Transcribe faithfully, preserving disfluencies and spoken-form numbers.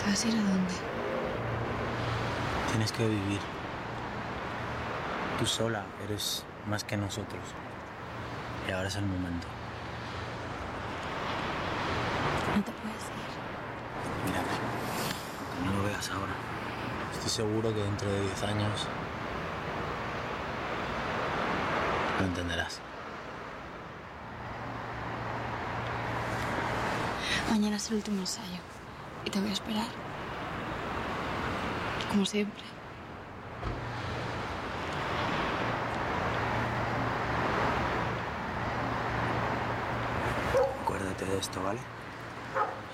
¿Te vas a ir a dónde? Tienes que vivir. Tú sola eres más que nosotros. Y ahora es el momento. No te puedes ir. Mírame, aunque no lo veas ahora. Estoy seguro que dentro de diez años lo entenderás. Mañana es el último ensayo y te voy a esperar. Como siempre. Acuérdate de esto, ¿vale?